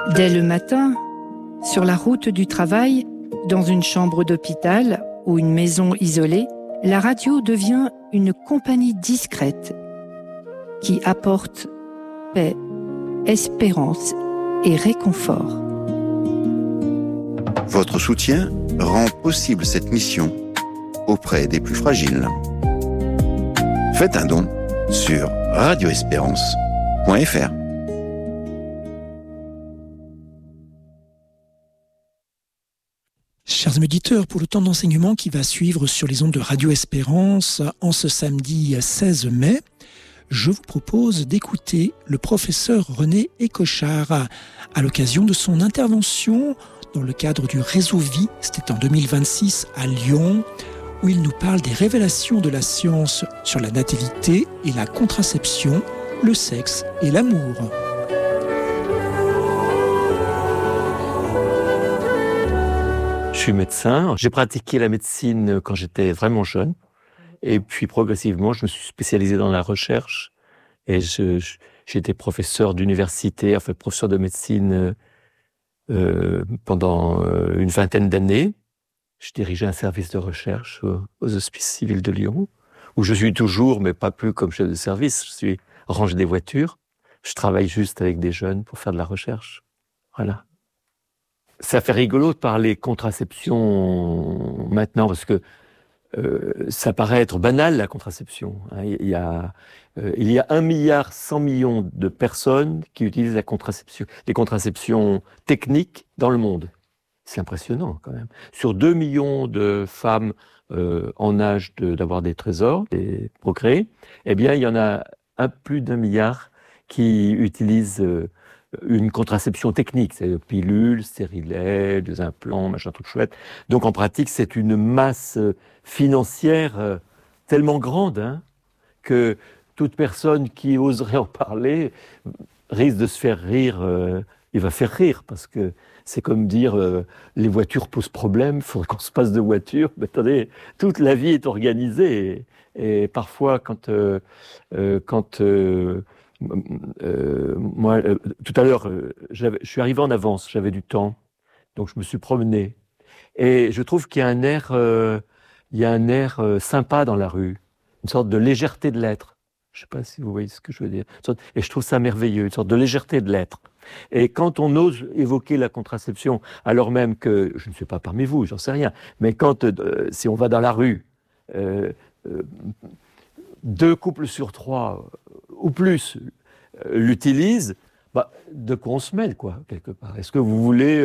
Dès le matin, sur la route du travail, dans une chambre d'hôpital ou une maison isolée, la radio devient une compagnie discrète qui apporte paix, espérance et réconfort. Votre soutien rend possible cette mission auprès des plus fragiles. Faites un don sur radioespérance.fr. Chers auditeurs, pour le temps d'enseignement qui va suivre sur les ondes de Radio Espérance en ce samedi 16 mai, je vous propose d'écouter le professeur René Écochard à l'occasion de son intervention dans le cadre du Réseau Vie, c'était en 2026 à Lyon, où il nous parle des révélations de la science sur la natalité et la contraception, le sexe et l'amour. Je suis médecin. J'ai pratiqué la médecine quand j'étais vraiment jeune. Et puis, progressivement, je me suis spécialisé dans la recherche. Et j'étais professeur d'université, enfin, professeur de médecine pendant une vingtaine d'années. Je dirigeais un service de recherche aux Hospices civils de Lyon, où je suis toujours, mais pas plus comme chef de service. Je suis rangé des voitures. Je travaille juste avec des jeunes pour faire de la recherche. Voilà. Ça fait rigolo de parler contraception maintenant, parce que ça paraît être banal, la contraception. Il y a 1,1 milliard de personnes qui utilisent la contraception, les contraceptions techniques dans le monde. C'est impressionnant quand même. Sur 2 millions de femmes en âge d'avoir des trésors, des procréés, eh bien il y en a plus d'1 milliard qui utilisent une contraception technique, c'est pilules, stérilets, des implants, machin truc chouette. Donc en pratique, c'est une masse financière tellement grande que toute personne qui oserait en parler risque de se faire rire. Il va faire rire parce que c'est comme dire les voitures posent problème, il faudrait qu'on se passe de voiture. Mais attendez, toute la vie est organisée et parfois moi, tout à l'heure, je suis arrivé en avance, j'avais du temps, donc je me suis promené. Et je trouve qu'il y a un air sympa dans la rue, une sorte de légèreté de l'être. Je ne sais pas si vous voyez ce que je veux dire. Et je trouve ça merveilleux, une sorte de légèreté de l'être. Et quand on ose évoquer la contraception, alors même que, je ne suis pas parmi vous, j'en sais rien, mais si on va dans la rue, 2 couples sur 3 ou plus l'utilisent, de quoi on se mêle, quoi, quelque part. Est-ce que vous voulez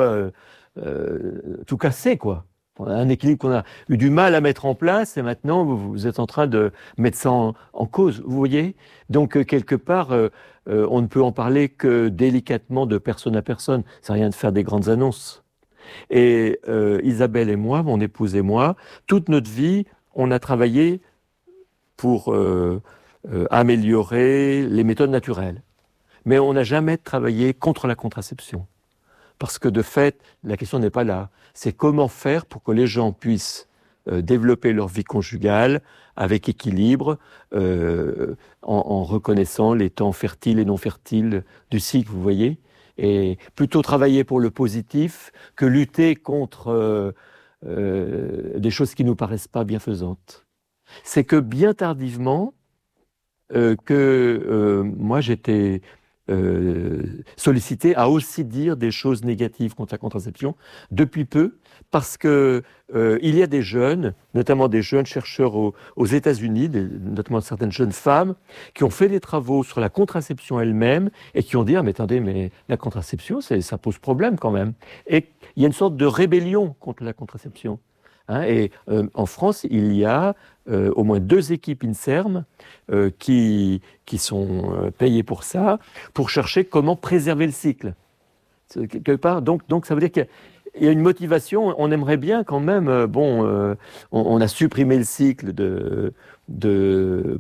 tout casser, quoi? On a un équilibre qu'on a eu du mal à mettre en place et maintenant vous êtes en train de mettre ça en cause, vous voyez? Donc quelque part, on ne peut en parler que délicatement de personne à personne. C'est rien de faire des grandes annonces. Et Isabelle et moi, mon épouse et moi, toute notre vie, on a travaillé pour améliorer les méthodes naturelles. Mais on n'a jamais travaillé contre la contraception. Parce que de fait, la question n'est pas là. C'est comment faire pour que les gens puissent développer leur vie conjugale avec équilibre, en reconnaissant les temps fertiles et non fertiles du cycle, vous voyez. Et plutôt travailler pour le positif que lutter contre des choses qui ne nous paraissent pas bienfaisantes. C'est que bien tardivement, moi j'étais sollicité à aussi dire des choses négatives contre la contraception depuis peu, parce que il y a des jeunes, notamment des jeunes chercheurs aux États-Unis, notamment certaines jeunes femmes, qui ont fait des travaux sur la contraception elle-même et qui ont dit mais attendez, mais la contraception, ça pose problème quand même. Et il y a une sorte de rébellion contre la contraception. Et en France, il y a au moins 2 équipes INSERM qui sont payées pour ça, pour chercher comment préserver le cycle. Quelque part, donc ça veut dire qu'il y a une motivation. On aimerait bien quand même. On a supprimé le cycle de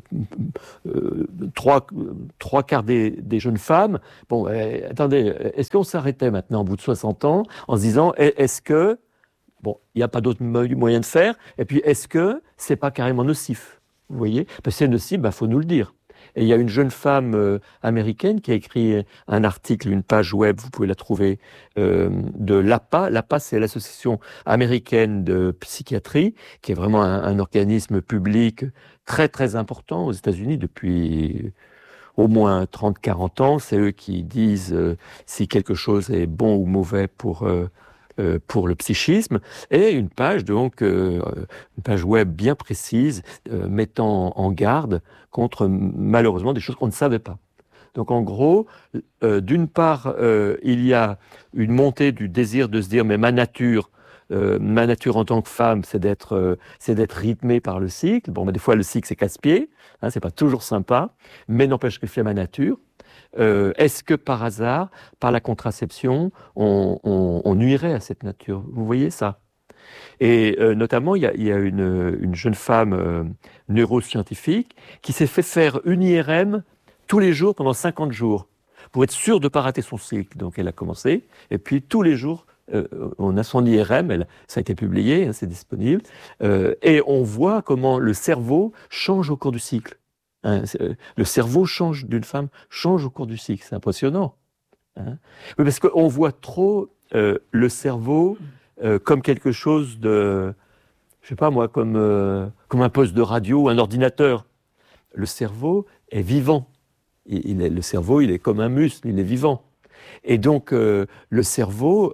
3/4 des jeunes femmes. Attendez, est-ce qu'on s'arrêtait maintenant au bout de 60 ans en se disant est-ce que il n'y a pas d'autre moyen de faire. Et puis, est-ce que c'est pas carrément nocif? Vous voyez? Parce que c'est nocif, faut nous le dire. Et il y a une jeune femme américaine qui a écrit un article, une page web, vous pouvez la trouver, de l'APA. L'APA, c'est l'Association américaine de psychiatrie, qui est vraiment un organisme public très, très important aux États-Unis depuis au moins 30-40 ans. C'est eux qui disent si quelque chose est bon ou mauvais pour le psychisme, et une page une page web bien précise mettant en garde contre malheureusement des choses qu'on ne savait pas. Donc en gros, d'une part, il y a une montée du désir de se dire mais ma nature en tant que femme, c'est d'être rythmée par le cycle. Bon, mais des fois le cycle c'est casse-pied, hein, c'est pas toujours sympa, mais n'empêche que c'est ma nature. Est-ce que par hasard, par la contraception, on nuirait à cette nature? Vous voyez ça? Et notamment, il y a une jeune femme neuroscientifique qui s'est fait faire une IRM tous les jours pendant 50 jours pour être sûre de ne pas rater son cycle. Donc elle a commencé, et puis tous les jours, on a son IRM, ça a été publié, hein, c'est disponible, et on voit comment le cerveau change au cours du cycle. Hein, le cerveau d'une femme change au cours du cycle, c'est impressionnant. Hein. Oui, parce qu'on voit trop le cerveau comme quelque chose de, je sais pas moi, comme un poste de radio ou un ordinateur. Le cerveau est vivant. Le cerveau, il est comme un muscle, il est vivant. Et donc, le cerveau,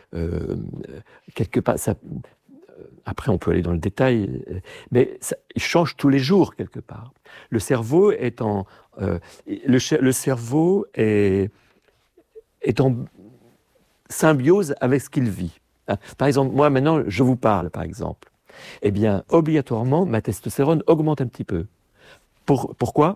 quelque part, ça, après on peut aller dans le détail, mais ça, il change tous les jours, quelque part. Le cerveau est le cerveau est en symbiose avec ce qu'il vit. Par exemple, moi maintenant, je vous parle, par exemple. Eh bien, obligatoirement, ma testostérone augmente un petit peu. Pourquoi ?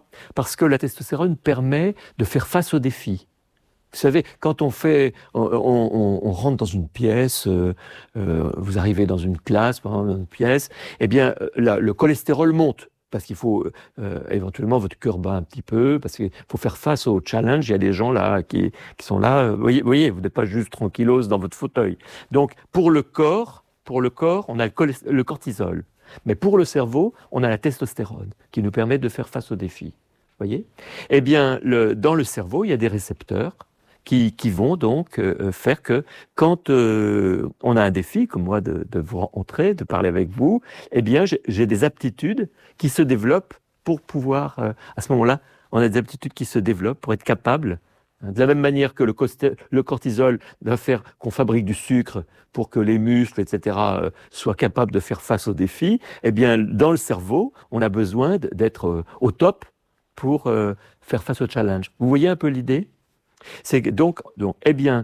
Parce que la testostérone permet de faire face aux défis. Vous savez, quand on rentre dans une pièce, vous arrivez dans une classe, par exemple, dans une pièce, eh bien, le cholestérol monte. Parce qu'il faut éventuellement votre cœur bat un petit peu, parce qu'il faut faire face au challenge. Il y a des gens là qui sont là. Vous voyez, vous n'êtes pas juste tranquillos dans votre fauteuil. Donc, pour le corps, on a le cortisol. Mais pour le cerveau, on a la testostérone qui nous permet de faire face aux défis. Vous voyez ? Eh bien, dans le cerveau, il y a des récepteurs qui vont donc faire que quand on a un défi, comme moi de vous rencontrer, de parler avec vous, eh bien j'ai des aptitudes qui se développent pour pouvoir, à ce moment-là, on a des aptitudes qui se développent pour être capable, de la même manière que le cortisol doit faire qu'on fabrique du sucre pour que les muscles, etc., soient capables de faire face aux défis, eh bien dans le cerveau, on a besoin d'être au top pour faire face au challenge. Vous voyez un peu l'idée ? C'est que donc, eh bien,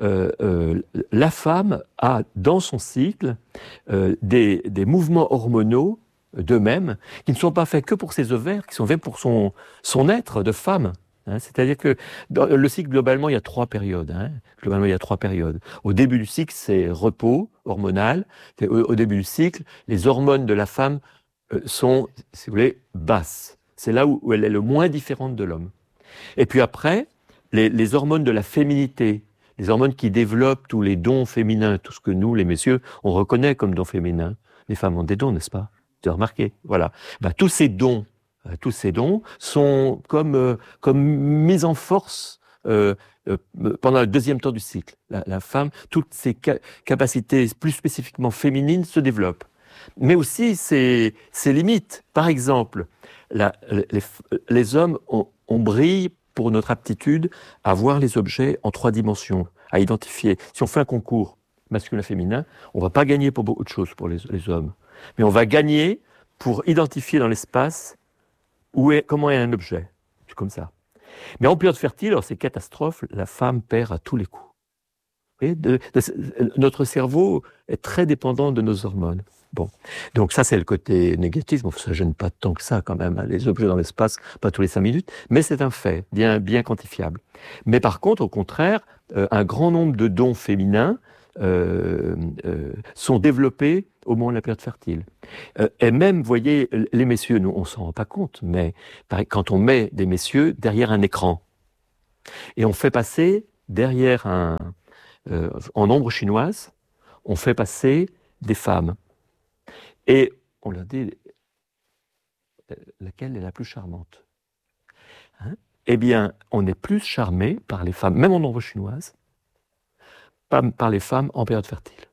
la femme a dans son cycle des mouvements hormonaux d'eux-mêmes qui ne sont pas faits que pour ses ovaires, qui sont faits pour son être de femme. Hein. C'est-à-dire que dans le cycle, globalement, il y a 3 périodes. Hein. Globalement, il y a 3 périodes. Au début du cycle, c'est repos hormonal. Au début du cycle, les hormones de la femme sont, si vous voulez, basses. C'est là où elle est le moins différente de l'homme. Et puis après, les hormones de la féminité, les hormones qui développent tous les dons féminins, tout ce que nous, les messieurs, on reconnaît comme dons féminins. Les femmes ont des dons, n'est-ce pas ? Tu as remarqué ? Voilà. Tous ces dons sont comme mis en force pendant le 2e temps du cycle. La femme, toutes ses capacités plus spécifiquement féminines se développent. Mais aussi ses limites. Par exemple, les hommes, on brille pour notre aptitude à voir les objets en 3 dimensions, à identifier. Si on fait un concours masculin-féminin, on ne va pas gagner pour beaucoup de choses pour les hommes. Mais on va gagner pour identifier dans l'espace comment est un objet. C'est comme ça. Mais en période fertile, alors c'est catastrophe, la femme perd à tous les coups. Vous voyez, notre cerveau est très dépendant de nos hormones. Bon, donc ça c'est le côté négatif, bon, ça ne gêne pas tant que ça quand même, hein. Les objets dans l'espace, pas tous les 5 minutes, mais c'est un fait, bien quantifiable. Mais par contre, au contraire, un grand nombre de dons féminins sont développés au moment de la période fertile. Et même, vous voyez, les messieurs, nous on ne s'en rend pas compte, mais quand on met des messieurs derrière un écran, et on fait passer derrière en ombre chinoise, on fait passer des femmes. Et on leur dit laquelle est la plus charmante. eh bien, on est plus charmé par les femmes, même en nombre chinoise, par les femmes en période fertile.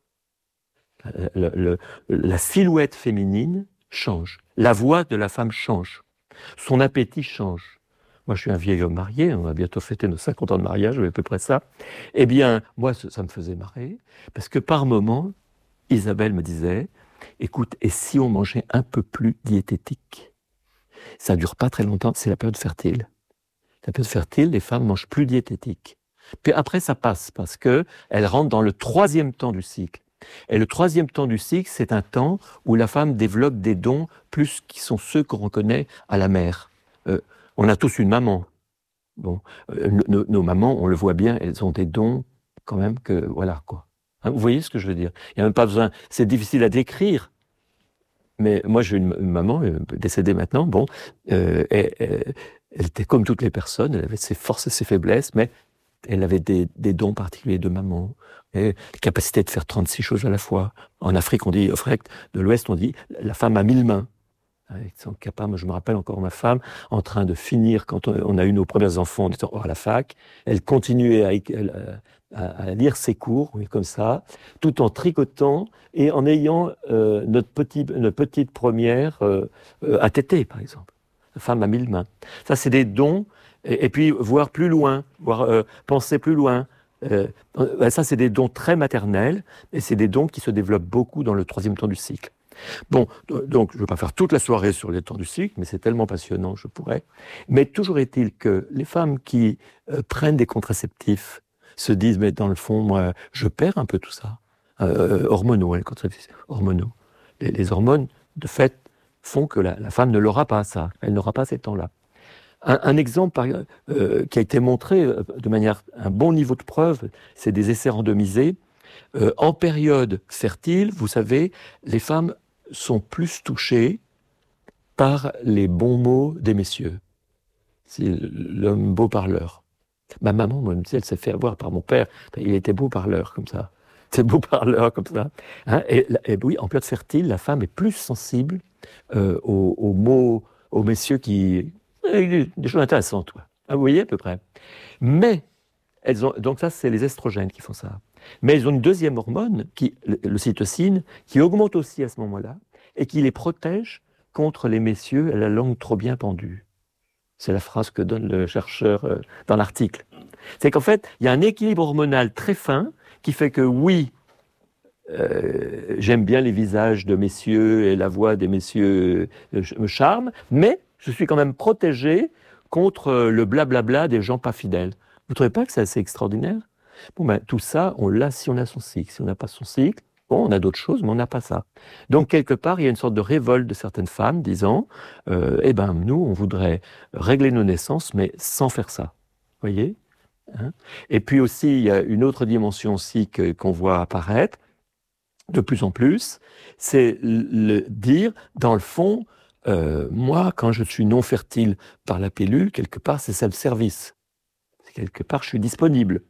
La silhouette féminine change. La voix de la femme change. Son appétit change. Moi, je suis un vieil homme marié, on va bientôt fêter nos 50 ans de mariage, à peu près ça. Eh bien, moi, ça me faisait marrer, parce que par moments, Isabelle me disait, écoute, et si on mangeait un peu plus diététique? Ça ne dure pas très longtemps, c'est la période fertile. La période fertile, les femmes mangent plus diététique. Puis après, ça passe, parce qu'elles rentrent dans le 3e temps du cycle. Et le 3e temps du cycle, c'est un temps où la femme développe des dons plus qui sont ceux qu'on reconnaît à la mère. On a tous une maman. Bon, nos mamans, on le voit bien, elles ont des dons quand même que, voilà, quoi. Hein, vous voyez ce que je veux dire? Il n'y a même pas besoin, c'est difficile à décrire. Mais moi, j'ai une maman, décédée maintenant, bon, elle était comme toutes les personnes, elle avait ses forces et ses faiblesses, mais elle avait des dons particuliers de maman, et la capacité de faire 36 choses à la fois. En Afrique, on dit, au Afrique de l'Ouest, on dit, la femme a 1000 mains. Avec son capable, je me rappelle encore ma femme en train de finir, quand on a eu nos premiers enfants, on était à la fac, elle continuait à lire ses cours, oui, comme ça, tout en tricotant et en ayant notre petite première à téter, par exemple. La femme à 1000 mains. Ça, c'est des dons, et puis voir plus loin, penser plus loin. Ça, c'est des dons très maternels, et c'est des dons qui se développent beaucoup dans le 3e temps du cycle. Bon, donc je ne veux pas faire toute la soirée sur les temps du cycle, mais c'est tellement passionnant, je pourrais. Mais toujours est-il que les femmes qui prennent des contraceptifs se disent, mais dans le fond, moi, je perds un peu tout ça. Hormonaux, les contraceptifs hormonaux. Les hormones, de fait, font que la femme ne l'aura pas, ça. Elle n'aura pas ces temps-là. Un exemple qui a été montré de manière, un bon niveau de preuve, c'est des essais randomisés. En période fertile, vous savez, les femmes sont plus touchées par les bons mots des messieurs. C'est l'homme beau parleur. Ma maman, moi, elle s'est fait avoir par mon père. Il était beau parleur, comme ça. C'est beau parleur, comme ça. Hein, et oui, en période fertile, la femme est plus sensible aux mots, aux messieurs qui... Des choses intéressantes, ouais. Vous voyez, à peu près. Mais, donc ça, c'est les estrogènes qui font ça. Mais elles ont une deuxième hormone, l'ocytocine, qui augmente aussi à ce moment-là, et qui les protège contre les messieurs à la langue trop bien pendue. C'est la phrase que donne le chercheur dans l'article. C'est qu'en fait, il y a un équilibre hormonal très fin qui fait que oui, j'aime bien les visages de messieurs et la voix des messieurs me charme, mais je suis quand même protégé contre le blablabla des gens pas fidèles. Vous ne trouvez pas que c'est assez extraordinaire? Bon, ben, tout ça, on l'a si on a son cycle. Si on n'a pas son cycle, bon, on a d'autres choses, mais on n'a pas ça. Donc, quelque part, il y a une sorte de révolte de certaines femmes disant eh ben, nous, on voudrait régler nos naissances, mais sans faire ça. Vous voyez, hein? Et puis aussi, il y a une autre dimension aussi qu'on voit apparaître de plus en plus, c'est le dire, dans le fond, moi, quand je suis non fertile par la pilule, quelque part, c'est self-service. Quelque part, je suis disponible.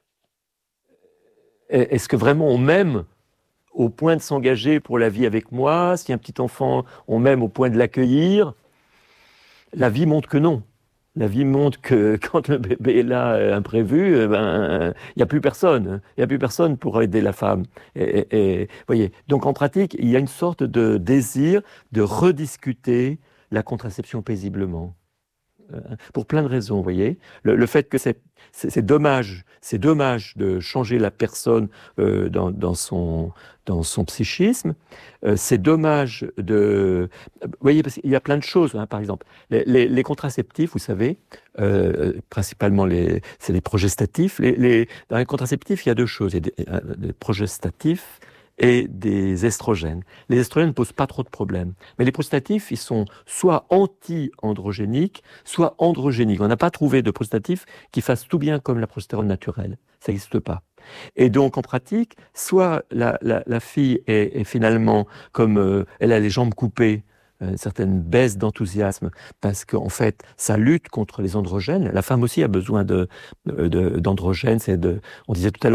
Est-ce que vraiment on m'aime au point de s'engager pour la vie avec moi? Si un petit enfant, on m'aime au point de l'accueillir? La vie montre que non. La vie montre que quand le bébé est là, imprévu, il n'y a plus personne. Il n'y a plus personne pour aider la femme. Voyez. Donc en pratique, il y a une sorte de désir de rediscuter la contraception paisiblement. Pour plein de raisons, vous voyez. Le fait que c'est dommage de changer la personne dans son psychisme. C'est dommage de... Vous voyez, parce qu'il y a plein de choses, hein, par exemple. Les contraceptifs, vous savez, principalement, c'est les progestatifs. Dans les contraceptifs, il y a deux choses. Il y a des progestatifs et des estrogènes. Les estrogènes ne posent pas trop de problèmes. Mais les progestatifs, ils sont soit anti-androgéniques, soit androgéniques. On n'a pas trouvé de progestatif qui fasse tout bien comme la progestérone naturelle. Ça n'existe pas. Et donc, en pratique, soit la fille est finalement comme elle a les jambes coupées, une certaine baisse d'enthousiasme, parce qu'en fait, ça lutte contre les androgènes. La femme aussi a besoin d'androgènes. On disait tout à l'heure,